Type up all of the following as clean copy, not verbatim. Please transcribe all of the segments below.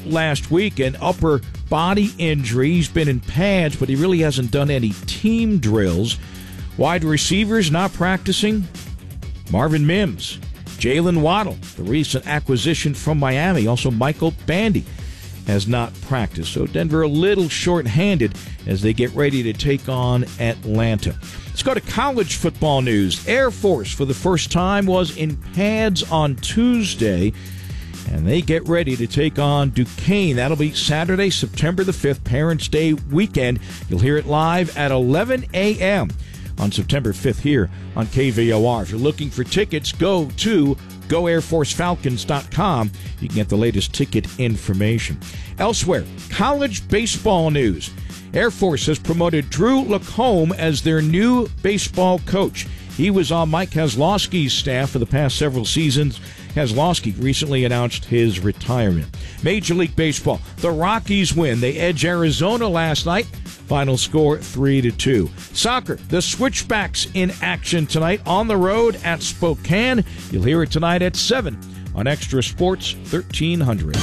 last week, an upper body injury. He's been in pads, but he really hasn't done any team drills. Wide receivers not practicing. Marvin Mims, Jalen Waddle, the recent acquisition from Miami. Also, Michael Bandy has not practiced. So Denver a little short-handed as they get ready to take on Atlanta. Let's go to college football news. Air Force, for the first time, was in pads on Tuesday, and they get ready to take on Duquesne. That'll be Saturday, September the 5th, Parents' Day weekend. You'll hear it live at 11 a.m. on September 5th here on KVOR. If you're looking for tickets, go to GoAirForceFalcons.com. You can get the latest ticket information. Elsewhere, college baseball news. Air Force has promoted Drew Lacombe as their new baseball coach. He was on Mike Kozlowski's staff for the past several seasons. Kozlowski recently announced his retirement. Major League Baseball, the Rockies win. They edge Arizona last night. Final score 3-2. Soccer, the Switchbacks in action tonight on the road at Spokane. You'll hear it tonight at 7 on Extra Sports 1300.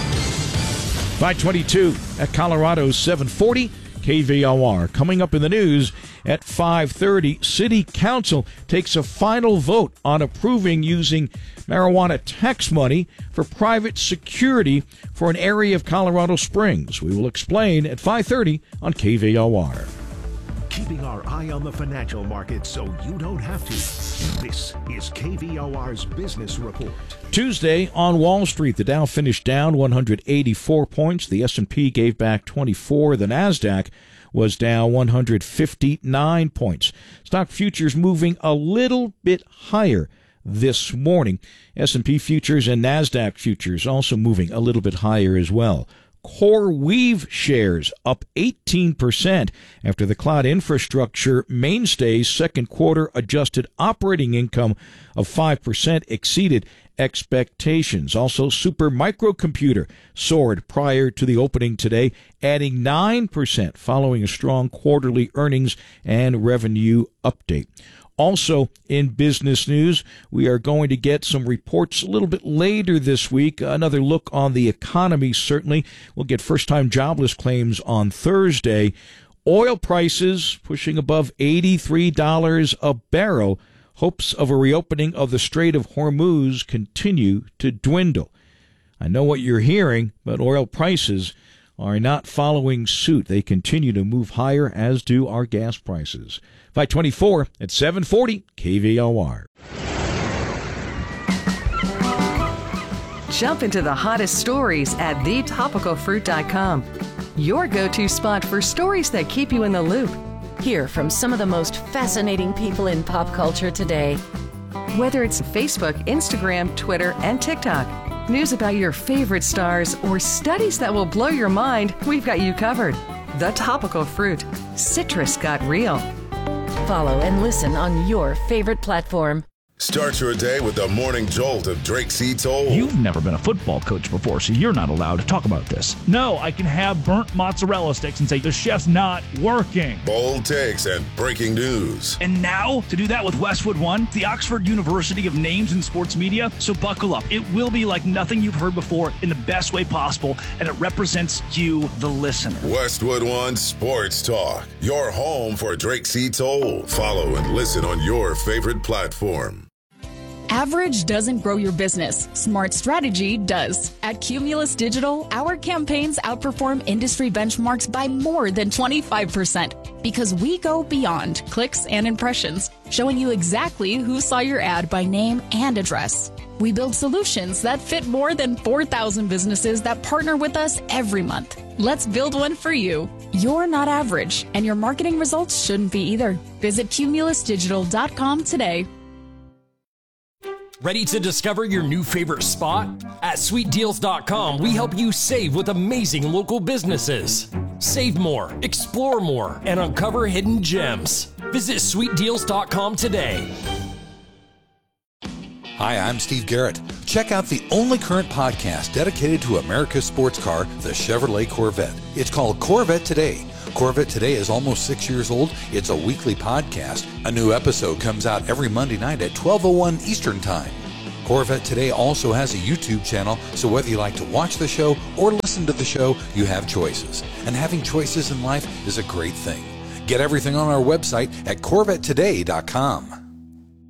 522 at Colorado's 740. KVOR. Coming up in the news at 5:30, City Council takes a final vote on approving using marijuana tax money for private security for an area of Colorado Springs. We will explain at 5:30 on KVOR. Keeping our eye on the financial markets so you don't have to. This is KVOR's Business Report. Tuesday on Wall Street, the Dow finished down 184 points. The S&P gave back 24. The NASDAQ was down 159 points. Stock futures moving a little bit higher this morning. S&P futures and NASDAQ futures also moving a little bit higher as well. CoreWeave shares up 18% after the cloud infrastructure mainstay's second quarter adjusted operating income of 5% exceeded expectations. Also, Super Microcomputer soared prior to the opening today, adding 9% following a strong quarterly earnings and revenue update. Also, in business news, we are going to get some reports a little bit later this week. Another look on the economy, certainly. We'll get first-time jobless claims on Thursday. Oil prices pushing above $83 a barrel. Hopes of a reopening of the Strait of Hormuz continue to dwindle. I know what you're hearing, but oil prices are not following suit. They continue to move higher, as do our gas prices. 524 at 740 KVOR. Jump into the hottest stories at thetopicalfruit.com. Your go-to spot for stories that keep you in the loop. Hear from some of the most fascinating people in pop culture today. Whether it's Facebook, Instagram, Twitter, and TikTok, news about your favorite stars, or studies that will blow your mind, we've got you covered. The Topical Fruit. Citrus got real. Follow and listen on your favorite platform. Start your day with the morning jolt of Drake C. Toll. You've never been a football coach before, so you're not allowed to talk about this. No, I can have burnt mozzarella sticks and say the chef's not working. Bold takes and breaking news. And now, to do that with Westwood One, the Oxford University of Names in Sports Media. So buckle up. It will be like nothing you've heard before in the best way possible, and it represents you, the listener. Westwood One Sports Talk. Your home for Drake C. Toll. Follow and listen on your favorite platform. Average doesn't grow your business. Smart strategy does. At Cumulus Digital, our campaigns outperform industry benchmarks by more than 25% because we go beyond clicks and impressions, showing you exactly who saw your ad by name and address. We build solutions that fit more than 4,000 businesses that partner with us every month. Let's build one for you. You're not average, and your marketing results shouldn't be either. Visit cumulusdigital.com today. Ready to discover your new favorite spot? At sweetdeals.com, we help you save with amazing local businesses. Save more, explore more, and uncover hidden gems. Visit sweetdeals.com today. Hi, I'm Steve Garrett. Check out the only current podcast dedicated to America's sports car, the Chevrolet Corvette. It's called Corvette Today. Corvette Today is almost 6 years old. It's a weekly podcast. A new episode comes out every Monday night at 12:01 Eastern Time. Corvette Today also has a YouTube channel, so whether you like to watch the show or listen listen to the show, you have choices. And having choices in life is a great thing. Get everything on our website at CorvetteToday.com.